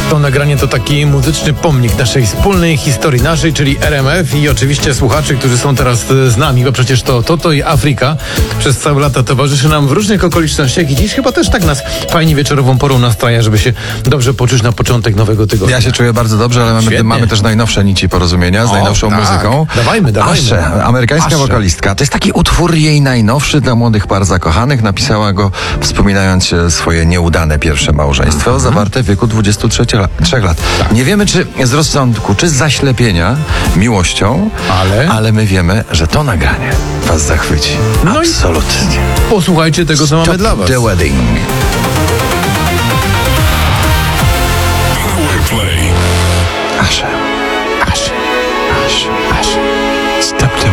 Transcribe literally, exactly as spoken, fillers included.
To nagranie to taki muzyczny pomnik naszej wspólnej historii, naszej, czyli R M F i oczywiście słuchaczy, którzy są teraz z nami, bo przecież to Toto i Afryka przez całe lata towarzyszy nam w różnych okolicznościach i dziś chyba też tak nas fajnie wieczorową porą nastraja, żeby się dobrze poczuć na początek nowego tygodnia. Ja się czuję bardzo dobrze, ale mamy, mamy też najnowsze nici porozumienia z o, najnowszą tak. muzyką. Dawajmy, dawajmy. Asze, amerykańska Asze. wokalistka. To jest taki utwór jej najnowszy dla młodych par zakochanych. Napisała go wspominając swoje nieudane pierwsze małżeństwo, mm-hmm. zawarte w wieku dwudziestu trzech lat. Tak. Nie wiemy, czy z rozsądku, czy z zaślepienia miłością, ale, ale my wiemy, że to nagranie was zachwyci. No absolutnie. Posłuchajcie tego, co Stop mamy dla was. The Wedding. Power Play. Asze.